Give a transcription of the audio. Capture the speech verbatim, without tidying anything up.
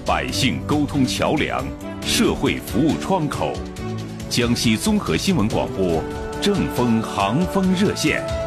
百姓沟通桥梁，社会服务窗口。江西综合新闻广播正风航风热线。